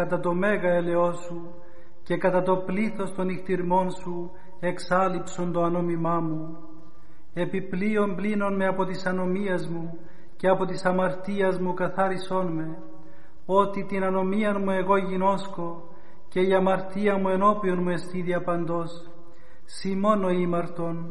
κατά το μέγα ελαιό σου και κατά το πλήθος των νυχτηρμών σου εξάλειψον το ανόμημά μου. Επιπλέον πλύνον με από της ανομίας μου και από της αμαρτίας μου καθάρισόν με, ότι την ανομία μου εγώ γινώσκω και η αμαρτία μου ενώπιον μου εστί διαπαντός. Σι μόνο ήμαρτον